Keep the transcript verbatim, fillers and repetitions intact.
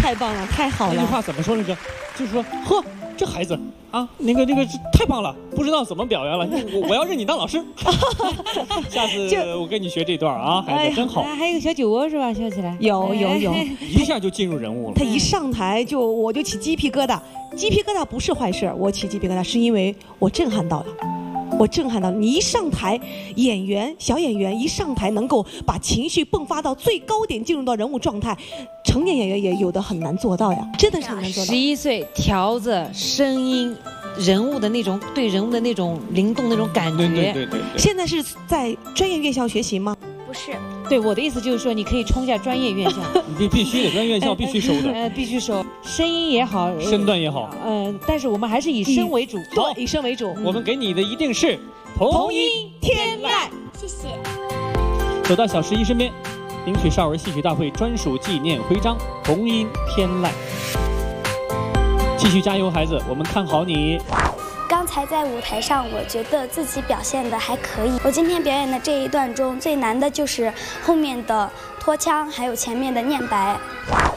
太棒了，太好了。 那句话怎么说来着？就是说，呵，这孩子啊，那个那个太棒了，不知道怎么表扬了。我我要认你当老师。下次我跟你学这段啊，孩子真好。 还有个小酒窝是吧？笑起来有有有， 一下就进入人物了。 他一上台就我就起鸡皮疙瘩，鸡皮疙瘩不是坏事，我起鸡皮疙瘩是因为我震撼到了。我震撼到了，你一上台，演员小演员一上台能够把情绪迸发到最高点，进入到人物状态，成年演员也有的很难做到呀，真的是很难做到。 十一岁，条子、声音、人物的那种对人物的那种灵动那种感觉。 对对对对。 现在是在专业院校学习吗？ 不是。 对，我的意思就是说，你可以冲下专业院校。 你必须的，专业院校必须收的。 呃，必须收，声音也好， 身段也好。 嗯，但是我们还是以声为主。 对，以声为主。 我们给你的一定是童音天籁。 谢谢。 走到小十一身边，领取少儿戏曲大会专属纪念徽章“童音天籁”。继续加油，孩子，我们看好你。 刚才在舞台上，我觉得自己表现的还可以。我今天表演的这一段中，最难的就是后面的拖腔，还有前面的念白。